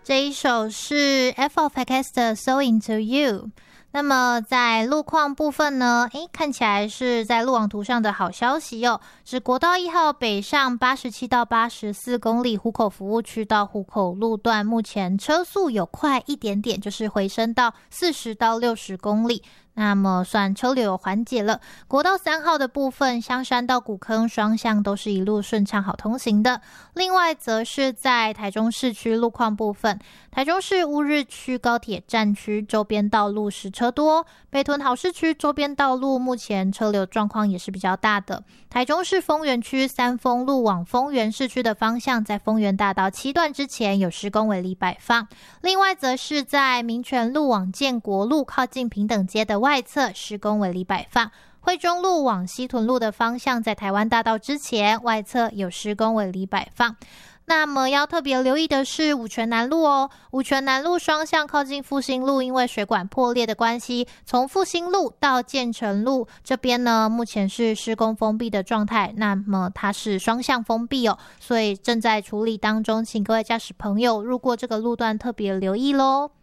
这一首是 F of X 的 So Into You。那么在路况部分呢，看起来是在路网图上的好消息哦，是国道1号北上87到84公里湖口服务区到湖口路段，目前车速有快一点点，就是回升到40到60公里。那么算车流有缓解了。国道3号的部分，香山到古坑双向都是一路顺畅好通行的。另外则是在台中市区路况部分，台中市乌日区高铁站区周边道路实车多，北屯好市区周边道路目前车流状况也是比较大的。台中市丰原区三丰路往丰原市区的方向，在丰原大道7段之前有施工围篱摆放。另外则是在民权路往建国路靠近平等街的外侧施工围篱摆放。惠中路往西屯路的方向，在台湾大道之前外侧有施工围篱摆放。那么要特别留意的是五权南路哦，五权南路双向靠近复兴路，因为水管破裂的关系，从复兴路到建成路这边呢，目前是施工封闭的状态，那么它是双向封闭哦，所以正在处理当中，请各位驾驶朋友路过这个路段特别留意咯。